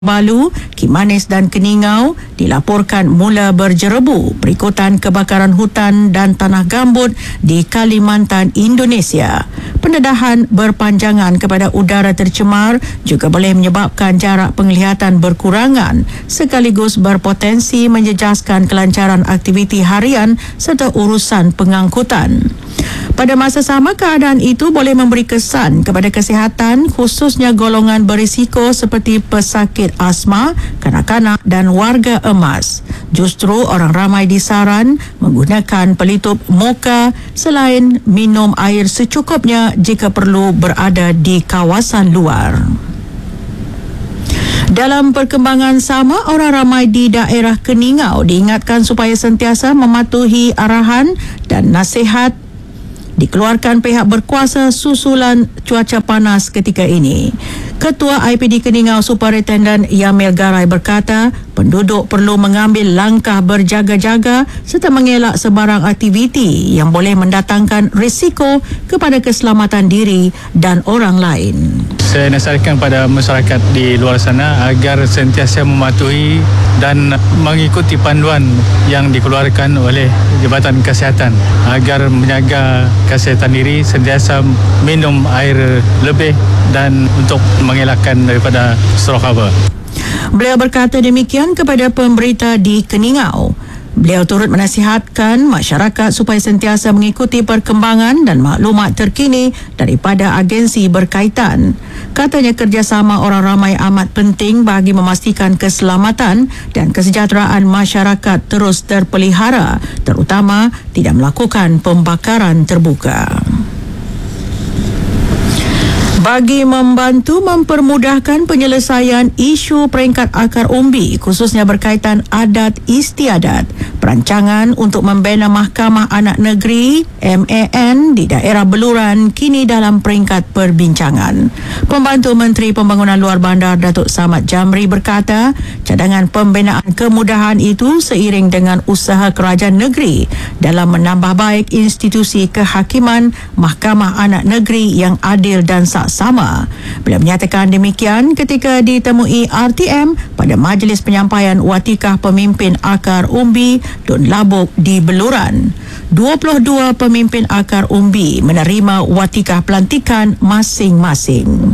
Balu, Kimanis dan Keningau dilaporkan mula berjerebu berikutan kebakaran hutan dan tanah gambut di Kalimantan, Indonesia. Pendedahan berpanjangan kepada udara tercemar juga boleh menyebabkan jarak penglihatan berkurangan sekaligus berpotensi menjejaskan kelancaran aktiviti harian serta urusan pengangkutan. Pada masa sama, keadaan itu boleh memberi kesan kepada kesihatan khususnya golongan berisiko seperti pesakit asma, kanak-kanak dan warga emas. Justru orang ramai disaran menggunakan pelitup muka selain minum air secukupnya jika perlu berada di kawasan luar. Dalam perkembangan sama, orang ramai di daerah Keningau diingatkan supaya sentiasa mematuhi arahan dan nasihat dikeluarkan pihak berkuasa susulan cuaca panas ketika ini. Ketua IPD Keningau Superintendent Yamil Garai berkata, penduduk perlu mengambil langkah berjaga-jaga serta mengelak sebarang aktiviti yang boleh mendatangkan risiko kepada keselamatan diri dan orang lain. Saya nasihatkan pada masyarakat di luar sana agar sentiasa mematuhi dan mengikuti panduan yang dikeluarkan oleh Jabatan Kesihatan agar menjaga kesihatan diri, sentiasa minum air lebih dan untuk mengelakkan daripada stroke haba. Beliau berkata demikian kepada pemberita di Keningau. Beliau turut menasihatkan masyarakat supaya sentiasa mengikuti perkembangan dan maklumat terkini daripada agensi berkaitan. Katanya kerjasama orang ramai amat penting bagi memastikan keselamatan dan kesejahteraan masyarakat terus terpelihara, terutama tidak melakukan pembakaran terbuka. Bagi membantu mempermudahkan penyelesaian isu peringkat akar umbi khususnya berkaitan adat istiadat, perancangan untuk membina Mahkamah Anak Negeri MAN di daerah Beluran kini dalam peringkat perbincangan. Pembantu Menteri Pembangunan Luar Bandar Datuk Samad Jamri berkata, cadangan pembinaan kemudahan itu seiring dengan usaha kerajaan negeri dalam menambah baik institusi kehakiman Mahkamah Anak Negeri yang adil dan sama. Beliau menyatakan demikian ketika ditemui RTM pada Majlis Penyampaian Watikah Pemimpin Akar Umbi Dun Labuk di Beluran. 22 pemimpin akar umbi menerima watikah pelantikan masing-masing.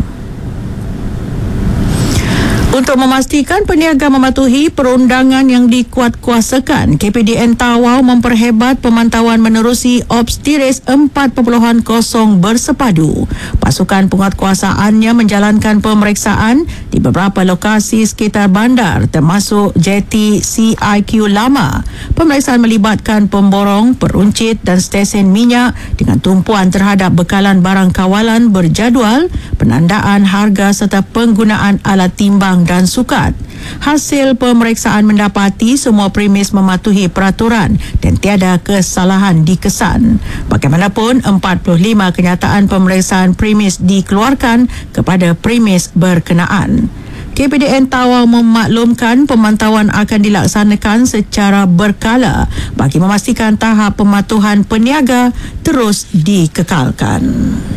Untuk memastikan peniaga mematuhi perundangan yang dikuatkuasakan, KPDN Tawau memperhebat pemantauan menerusi Obstiris 4.0 bersepadu. Pasukan penguatkuasaannya menjalankan pemeriksaan di beberapa lokasi sekitar bandar termasuk jeti CIQ Lama. Pemeriksaan melibatkan pemborong, peruncit dan stesen minyak dengan tumpuan terhadap bekalan barang kawalan berjadual, penandaan harga serta penggunaan alat timbang dan sukat. Hasil pemeriksaan mendapati semua premis mematuhi peraturan dan tiada kesalahan dikesan. Bagaimanapun, 45 kenyataan pemeriksaan premis dikeluarkan kepada premis berkenaan. KPDN Tawau memaklumkan pemantauan akan dilaksanakan secara berkala bagi memastikan tahap pematuhan peniaga terus dikekalkan.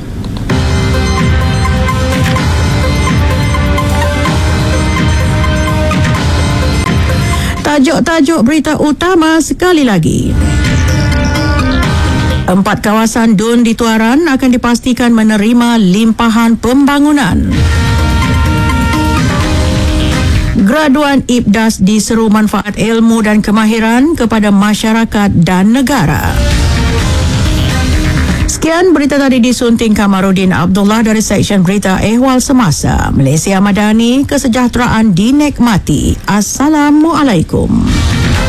Tajuk-tajuk berita utama sekali lagi. 4 kawasan Dun di Tuaran akan dipastikan menerima limpahan pembangunan. Graduan IPDAS diseru manfaat ilmu dan kemahiran kepada masyarakat dan negara. Sekian berita tadi disunting Kamarudin Abdullah dari Seksyen Berita Ehwal Semasa. Malaysia Madani, kesejahteraan dinikmati. Assalamualaikum.